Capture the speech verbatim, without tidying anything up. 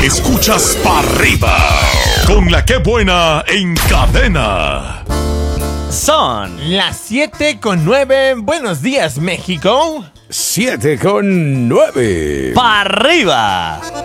Escuchas pa' arriba con la que buena en cadena. Son las siete con nueve. Buenos días, México. siete con nueve. ¡Pa' arriba!